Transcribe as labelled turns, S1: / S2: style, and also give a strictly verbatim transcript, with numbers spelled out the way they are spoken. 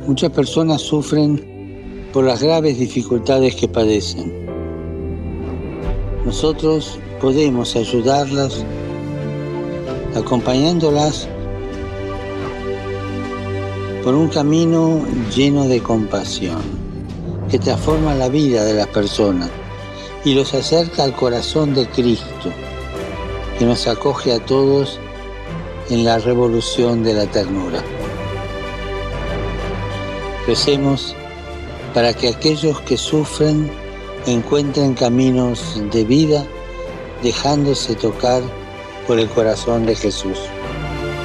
S1: Muchas personas sufren por las graves dificultades que padecen. Nosotros podemos ayudarlas acompañándolas por un camino lleno de compasión que transforma la vida de las personas y los acerca al corazón de Cristo, que nos acoge a todos en la revolución de la ternura. Recemos para que aquellos que sufren encuentren caminos de vida dejándose tocar por el corazón de Jesús.